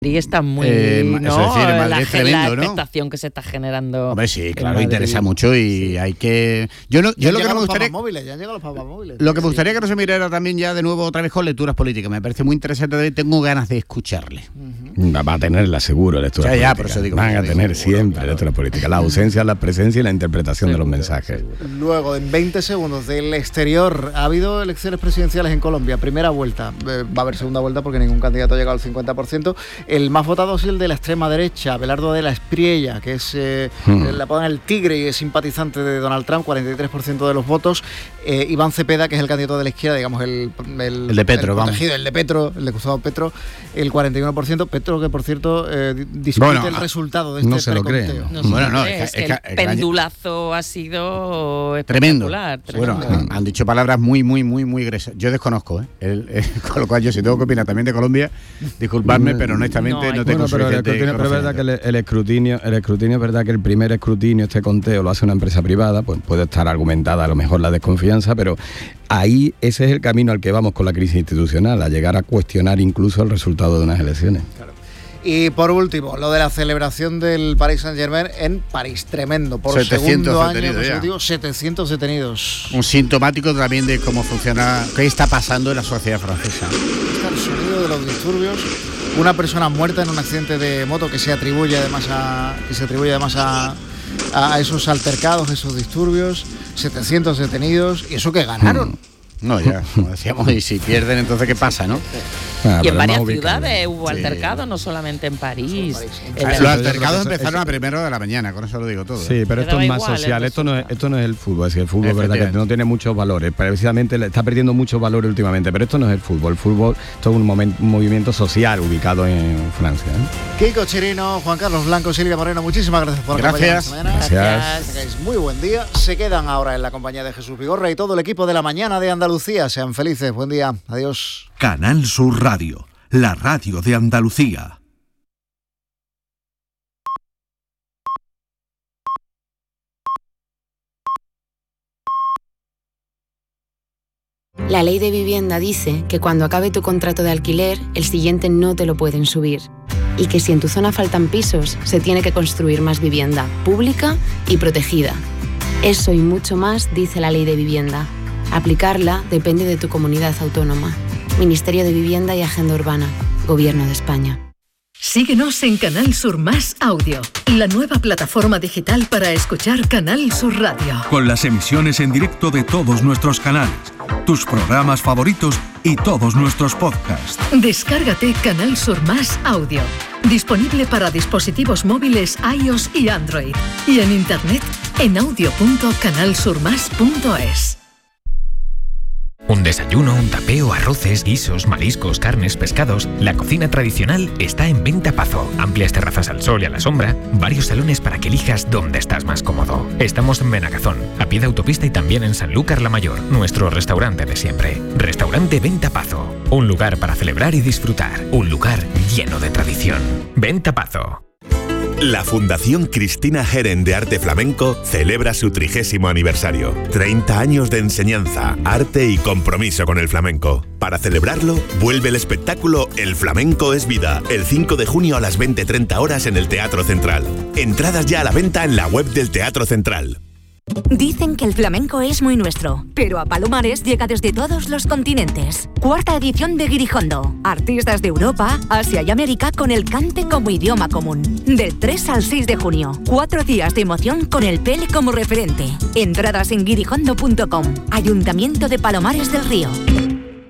Y está muy, ¿no? Es decir, en Madrid es tremendo, la expectación, ¿no? Que se está generando. Hombre, sí, claro, interesa mucho y hay que... Yo lo que no me gustaría... Ya han llegado los papas móviles. Lo que me gustaría que no se mirara también ya de nuevo otra vez con lecturas políticas. Me parece muy interesante y tengo ganas de escucharle. Va a tenerla seguro, lecturas políticas. Por eso digo, van a tener siempre lecturas políticas. La ausencia, la presencia y la interpretación de los mensajes. Luego, en 20 segundos del exterior, ha habido elecciones presidenciales en Colombia. Primera vuelta. Va a haber segunda vuelta porque ningún candidato ha llegado al 50%. El más votado ha sido el de la extrema derecha, Abelardo de la Espriella, que es le apodan el tigre y es simpatizante de Donald Trump, 43% de los votos. Iván Cepeda, que es el candidato de la izquierda, digamos el de Petro, el protegido, el de Petro, el de Gustavo Petro, el 41%. Petro, que por cierto discute el resultado de este no se lo cree. Es que el pendulazo ha sido tremendo. Tremendo. Bueno, han dicho palabras muy gruesas. Yo desconozco, con lo cual yo si tengo que opinar también de Colombia, disculpadme, pero honestamente no tengo suficiente. Pero es verdad que el escrutinio es verdad que el primer escrutinio, este conteo, lo hace una empresa privada, pues puede estar argumentada a lo mejor la desconfianza, pero ahí ese es el camino al que vamos con la crisis institucional, a llegar a cuestionar incluso el resultado de unas elecciones. Claro. Y por último, lo de la celebración del Paris Saint-Germain en París, tremendo, por segundo año consecutivo, 700 detenidos. Un sintomático también de cómo funciona, qué está pasando en la sociedad francesa. Está el sonido de los disturbios. Una persona muerta en un accidente de moto que se atribuye además a esos altercados, esos disturbios, 700 detenidos, y eso que ganaron. No, ya, como decíamos, y si pierden, entonces ¿qué pasa, no? Y en varias ciudades hubo altercados, no solamente en París. Los altercados empezaron a 1:00 de la mañana, con eso lo digo todo. Sí, pero esto es más social, esto no es el fútbol, es decir, el fútbol es verdad que no tiene muchos valores, precisamente está perdiendo muchos valores últimamente, pero esto no es el fútbol, esto es un movimiento social ubicado en Francia. Kiko Chirino, Juan Carlos Blanco, Silvia Moreno, muchísimas gracias por acompañarnos esta mañana. Gracias. Tengáis muy buen día. Se quedan ahora en la compañía de Jesús Vigorra y todo el equipo de La Mañana de Andalucía. Sean felices, buen día, adiós. Canal Sur Radio, la radio de Andalucía. La ley de vivienda dice que cuando acabe tu contrato de alquiler, el siguiente no te lo pueden subir. Y que si en tu zona faltan pisos, se tiene que construir más vivienda pública y protegida. Eso y mucho más dice la ley de vivienda. Aplicarla depende de tu comunidad autónoma. Ministerio de Vivienda y Agenda Urbana. Gobierno de España. Síguenos en Canal Sur Más Audio, la nueva plataforma digital para escuchar Canal Sur Radio. Con las emisiones en directo de todos nuestros canales, tus programas favoritos y todos nuestros podcasts. Descárgate Canal Sur Más Audio. Disponible para dispositivos móviles iOS y Android. Y en internet en audio.canalsurmas.es. Un desayuno, un tapeo, arroces, guisos, mariscos, carnes, pescados. La cocina tradicional está en Venta Pazo. Amplias terrazas al sol y a la sombra. Varios salones para que elijas dónde estás más cómodo. Estamos en Benagazón, a pie de autopista y también en Sanlúcar la Mayor, nuestro restaurante de siempre. Restaurante Venta Pazo. Un lugar para celebrar y disfrutar. Un lugar lleno de tradición. Venta Pazo. La Fundación Cristina Geren de Arte Flamenco celebra su 30º aniversario. 30 años de enseñanza, arte y compromiso con el flamenco. Para celebrarlo, vuelve el espectáculo El Flamenco es Vida, el 5 de junio a las 20:30 horas en el Teatro Central. Entradas ya a la venta en la web del Teatro Central. Dicen que el flamenco es muy nuestro, pero a Palomares llega desde todos los continentes. 4ª edición de Guirijondo. Artistas de Europa, Asia y América con el cante como idioma común. Del 3 al 6 de junio. 4 días de emoción con el Pele como referente. Entradas en guirijondo.com. Ayuntamiento de Palomares del Río.